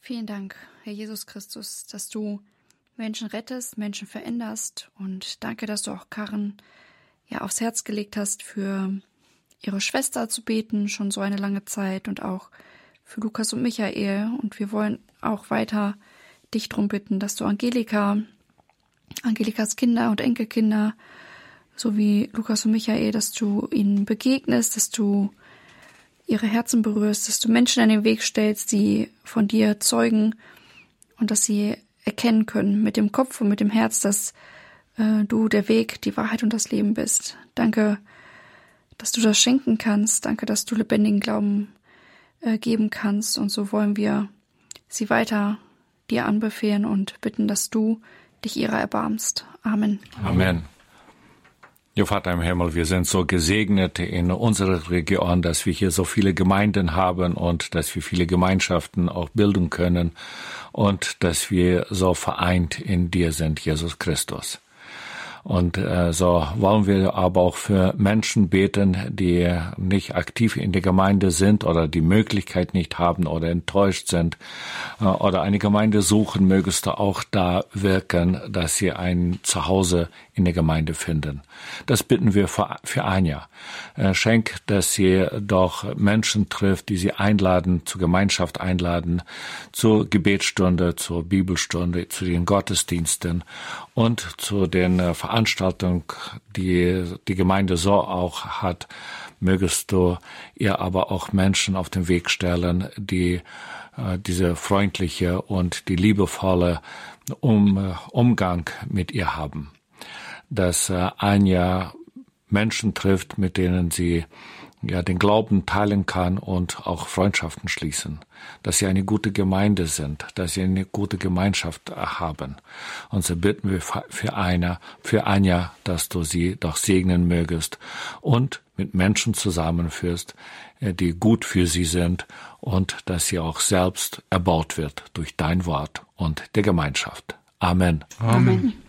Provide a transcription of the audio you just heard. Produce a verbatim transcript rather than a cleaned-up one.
Vielen Dank, Herr Jesus Christus, dass du Menschen rettest, Menschen veränderst, und danke, dass du auch Karen ja aufs Herz gelegt hast, für ihre Schwester zu beten, schon so eine lange Zeit, und auch für Lukas und Michael. Und wir wollen auch weiter dich darum bitten, dass du Angelika, Angelikas Kinder und Enkelkinder, sowie Lukas und Michael, dass du ihnen begegnest, dass du ihre Herzen berührst, dass du Menschen an den Weg stellst, die von dir zeugen, und dass sie erkennen können mit dem Kopf und mit dem Herz, dass äh, du der Weg, die Wahrheit und das Leben bist. Danke, dass du das schenken kannst. Danke, dass du lebendigen Glauben äh, geben kannst. Und so wollen wir sie weiter dir anbefehlen und bitten, dass du dich ihrer erbarmst. Amen. Amen. Ja, Vater im Himmel, wir sind so gesegnet in unserer Region, dass wir hier so viele Gemeinden haben und dass wir viele Gemeinschaften auch bilden können und dass wir so vereint in dir sind, Jesus Christus. Und äh, so wollen wir aber auch für Menschen beten, die nicht aktiv in der Gemeinde sind oder die Möglichkeit nicht haben oder enttäuscht sind äh, oder eine Gemeinde suchen. Mögest du auch da wirken, dass sie ein Zuhause in der Gemeinde finden. Das bitten wir für, für Anja. Äh, schenk, dass sie doch Menschen trifft, die sie einladen, zur Gemeinschaft einladen, zur Gebetsstunde, zur Bibelstunde, zu den Gottesdiensten und zu den äh, Veranstaltungen, die die Gemeinde so auch hat. Mögest du ihr aber auch Menschen auf den Weg stellen, die äh, diese freundliche und die liebevolle um, äh, Umgang mit ihr haben. Dass äh, Anja Menschen trifft, mit denen sie ja den Glauben teilen kann und auch Freundschaften schließen. Dass sie eine gute Gemeinde sind, dass sie eine gute Gemeinschaft haben. Und so bitten wir für Anja, für Anja, dass du sie doch segnen mögest und mit Menschen zusammenführst, die gut für sie sind, und dass sie auch selbst erbaut wird durch dein Wort und der Gemeinschaft. Amen. Amen.